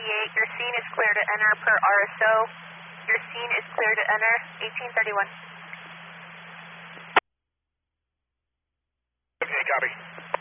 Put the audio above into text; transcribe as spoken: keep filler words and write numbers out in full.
thirty-eight, your scene is clear to enter per R S O. Your scene is clear to enter, eighteen thirty-one. Okay, copy.